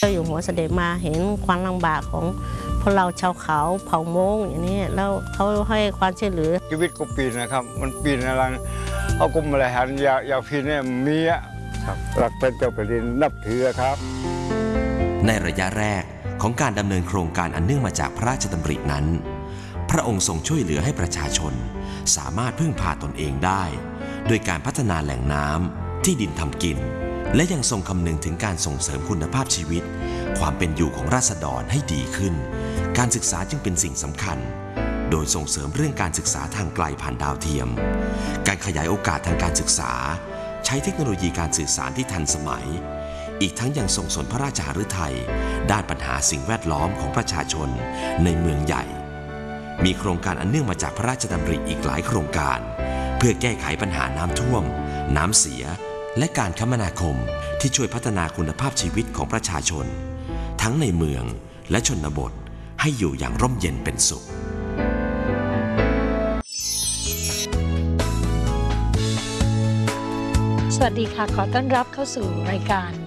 เจ้าอยู่หัวเสด็จมาเห็นความลำบากของพวกเราชาวเขาเผ่ามงอย่างนี้แล้วเขาให้ความช่วยเหลือชีวิตก็ปีนนะครับมันปีนอะไรเขากุมอะไรหันยาพินเนี่ยมีอะครับหลักเป็นเจ้าแผ่นดินนับถือครับในระยะแรกของการดำเนินโครงการอันเนื่องมาจากพระราชดำรินั้นพระองค์ทรงช่วยเหลือให้ประชาชนสามารถพึ่งพาตนเองได้โดยการพัฒนาแหล่งน้ำที่ดินทำกินและยังทรงคำนึงถึงการส่งเสริมคุณภาพชีวิตความเป็นอยู่ของราษฎรให้ดีขึ้นการศึกษาจึงเป็นสิ่งสำคัญโดยส่งเสริมเรื่องการศึกษาทางไกลผ่านดาวเทียมการขยายโอกาสทางการศึกษาใช้เทคโนโลยีการสื่อสารที่ทันสมัยอีกทั้งยังทรงสนพระราชหฤทัยด้านปัญหาสิ่งแวดล้อมของประชาชนในเมืองใหญ่มีโครงการอันเนื่องมาจากพระราชดำริอีกหลายโครงการเพื่อแก้ไขปัญหาน้ำท่วมน้ำเสียและการคมนาคมที่ช่วยพัฒนาคุณภาพชีวิตของประชาชนทั้งในเมืองและชนบทให้อยู่อย่างร่มเย็นเป็นสุขสวัสดีค่ะขอต้อนรับเข้าสู่รายการ